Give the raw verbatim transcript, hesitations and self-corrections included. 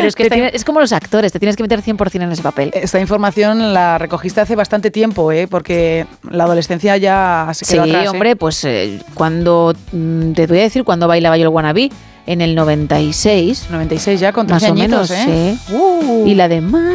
Pero es que esta, es como los actores, te tienes que meter cien por ciento en ese papel. Esta información la recogiste hace bastante tiempo, ¿eh? Porque la adolescencia ya se quedó sí, atrás. Sí, hombre, ¿eh? pues eh, cuando, te voy a decir, cuando bailaba yo el wannabe, en el noventa y seis. noventa y seis ya, con más trece o menos, añitos, ¿eh? Sí. Uh. Y la de más.